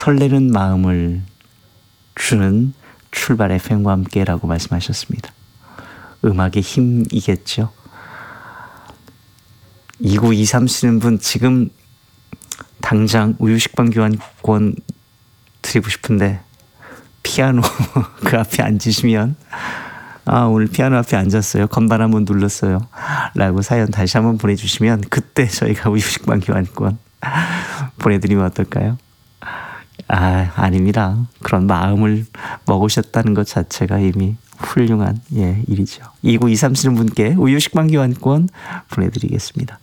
설레는 마음을 주는 출발 FM과 함께라고 말씀하셨습니다. 음악의 힘이겠죠. 2923 쓰는 분 지금 당장 우유식빵 교환권 드리고 싶은데 피아노 그 앞에 앉으시면 오늘 피아노 앞에 앉았어요. 건반 한번 눌렀어요. 라고 사연 다시 한번 보내주시면 그때 저희가 우유식빵 교환권 보내드리면 어떨까요? 아닙니다. 그런 마음을 먹으셨다는 것 자체가 이미 훌륭한 일이죠. 2923 쓰는 분께 우유식빵 교환권 보내드리겠습니다.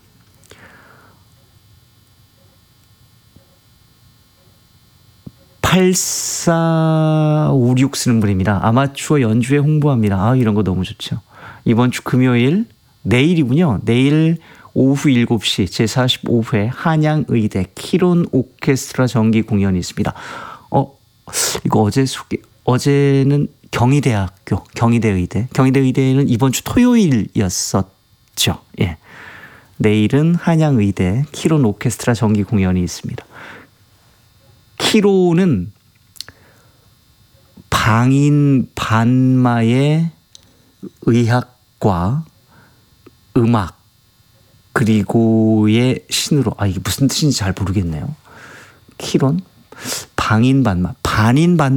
8456 쓰는 분입니다. 아마추어 연주회 홍보합니다. 이런 거 너무 좋죠. 이번 주 금요일 내일이군요. 내일 오후 7시 제45회 한양의대 키론 오케스트라 정기 공연이 있습니다. 이거 어제는 경희대학교 경희대의대는 이번 주 토요일이었었죠. 내일은 한양의대 키론 오케스트라 정기 공연이 있습니다. 키론은 방인 반마의 의학과 음악 그리고의 신으로 이게 무슨 뜻인지 잘 모르겠네요. 키론 방인 반마